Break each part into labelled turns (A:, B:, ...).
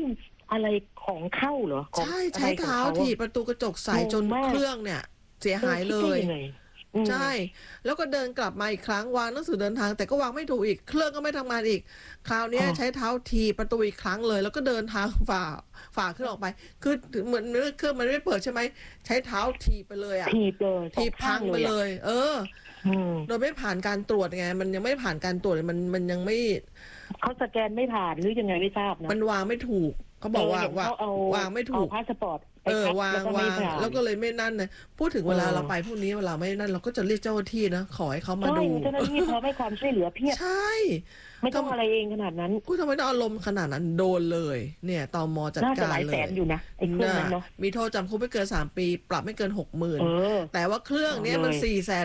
A: อะไรของเข้าเหรอ
B: ใช่ใช้เท้าถีบประตูกระจกใส่จนเครื่องเนี่ยเสียหายเลยใช่แล้วก็เดินกลับมาอีกครั้งวางหนังสือเดินทางแต่ก็วางไม่ถูกอีกเครื่องก็ไม่ทำงานอีกคราวนี้ใช้เท้าถีบประตูอีกครั้งเลยแล้วก็เดินทางฝ่าเครื่องออกไปคือเหมือนเครื่องมันไม่เปิดใช่ไหมใช้เท้าถีบไปเลยอ่ะถีบพังไปเลยโดยไม่ผ่านการตรวจไงมันยังไม่ผ่านการตรวจมันยังไม่
A: เขาสแกนไม่ผ่านหรือยังไงไม่ทราบนะ
B: มันวางไม่ถูกเขาบอกว่าวางไม่ถูก
A: พาสปอร์ต
B: วางแล้วก็เลยไม่นั่นเลยพูดถึงเวลาเราไปพวกนี้เวลาไม่นั่นเราก็จะเรียกเจ้าหน้าที่นะขอให้เขามาดู
A: เจ้าหน้าที่เขาให้ความช่วยเหลือเพียบ
B: ใช่
A: ไม่ต้องอะไรเองขนาดนั้น
B: ทำไมต้องอารมณ์ขนาดนั้นโดนเลยเนี่ยตม.จัดการเลย
A: น่าจะหลายแสนอยู่นะไอ้เครื่องนั้นเนาะ
B: มีโทษจำคุกไม่เกิน3 ปีปรับไม่เกิน60,000แต่ว่าเครื่องนี้มัน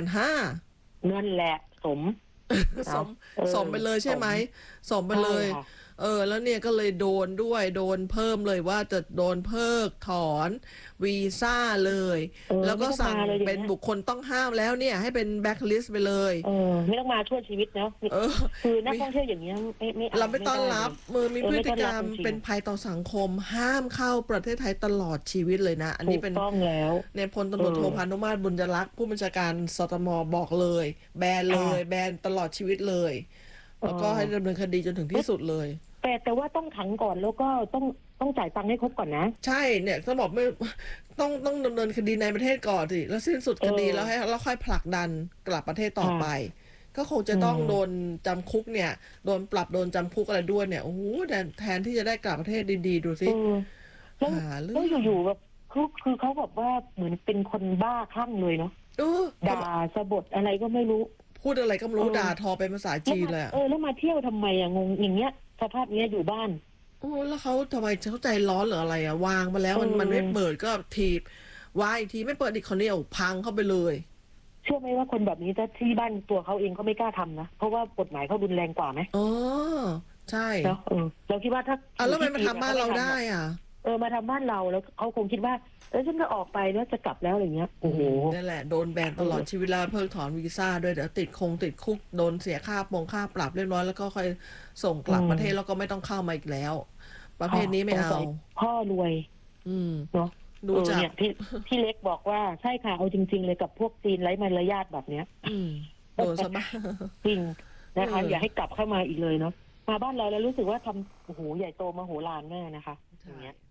B: 450,000
A: นั่นแหละ
B: สมไปเลยใช่ไหมสมไปเลยแล้วเนี่ยก็เลยโดนเพิ่มเลยว่าจะโดนเพิกถอนวีซ่าเลยแล้วก็สั่งเป็นบุคคลต้องห้ามแล้วเนี่ยให้เป็นแบ็คลิสต์ไปเลย
A: ไม่ต้องมาชั่วชีวิตเนาะคือนักท่องเที่ยวอย่างนี้ไม่
B: เราไม่ต้อนรับมีพฤติกรรมเป็นภัยต่อสังคมห้ามเข้าประเทศไทยตลอดชีวิตเลยนะอันนี้เป็น
A: ต้องแล้ว
B: ในพลตำรวจโทพานุมาตรบุญยรักษ์ผู้บัญชาการสตม.บอกเลยแบนตลอดชีวิตเลยแล้วก็ให้ดำเนินคดีจนถึงที่สุดเลย
A: แต่ว่าต้องขังก่อนแล้วก็ต้องจ่ายตังค์ให้ครบก่อนนะ
B: ใช่เนี่ยต้องบอกไม่ต้องดำเนินคดีในประเทศก่อนสิแล้วสิ้นสุดคดีแล้วค่อยผลักดันกลับประเทศต่อไปก็คงจะต้องโดนจำคุกเนี่ยโดนปรับโดนจำคุกอะไรด้วยเนี่ยโอ้โหแทนที่จะได้กลับประเทศดีๆดูสิ
A: แล้วอยู่ๆแบบคือเขาแบบว่าเหมือนเป็นคนบ้าคลั่งเลยเนาะด่าสะบดอะไรก็ไม่รู้
B: พูดอะไรก็ไม่รู้ด่าทอเป็นภาษาจีนเลย
A: แล้วมาเที่ยวทำไมอะงงอย่างเงี้ยสภาพเนี้ยอยู่บ้าน
B: แล้วเขาทำไมเขาใจร้อนหรืออะไรอะวางมาแล้วมันไม่เปิดก็ถีบวางอีกทีไม่เปิดอีกคนนี้พังเข้าไปเลย
A: เชื่อไหมว่าคนแบบนี้ถ้าที่บ้านตัวเขาเองก็ไม่กล้าทำนะเพราะว่ากฎหมายเขารุนแรงกว่าไหม
B: ใช่
A: เราคิดว่าถ้า
B: แล้วมันมาทำบ้านเราได้อ่ะ
A: มาทำบ้านเราแล้วเขาคงคิดว่าฉันจะออกไปแล้วจะกลับแล้วอะไรเงี้ยโอ้โห
B: นั่นแหละโดนแบนตลอดชีวิตแล้วเพิกถอนวีซ่าด้วยเดี๋ยวติดคุกโดนเสียค่าปรับเรียบร้อยแล้วก็ค่อยส่งกลับประเทศแล้วก็ไม่ต้องเข้ามาอีกแล้วประเภทนี้ไม่เอา
A: พ่อรวยเนาะ
B: ดูจาก
A: เนี่ยพี่เล็กบอกว่าใช่ค่ะเอาจริงๆเลยกับพวกจีนไร้มารยาทแบบเนี้ย
B: โดนซะบ้าง
A: จริงนะคะอย่าให้กลับเข้ามาอีกเลยเนาะมาบ้านเราแล้วรู้สึกว่าทำโอ้โหใหญ่โตมโหฬารแม่นะคะอย่างเงี้ย